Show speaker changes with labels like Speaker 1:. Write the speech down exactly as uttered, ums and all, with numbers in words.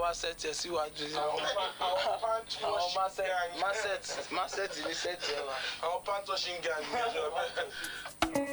Speaker 1: wá set ẹ síwájú.
Speaker 2: Àwọn pant washing gang.
Speaker 1: Má set má set ní set ẹ wá.
Speaker 2: Àwọn pant washing gang.